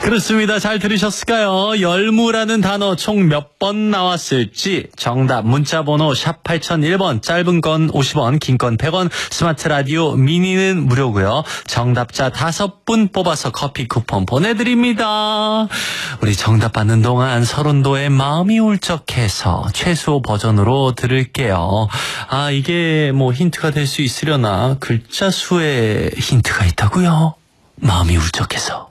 그렇습니다. 잘 들으셨을까요? 열무라는 단어 총 몇 번 나왔을지 정답 문자번호 샵 8001번, 짧은 건 50원, 긴 건 100원, 스마트 라디오 미니는 무료고요. 정답자 5분 뽑아서 커피 쿠폰 보내드립니다. 우리 정답 받는 동안 서른도의 마음이 울적해서 최수호 버전으로 들을게요. 아, 이게 뭐 힌트가 될 수 있으려나? 글자 수에 힌트가 있다고요? 마음이 울적해서.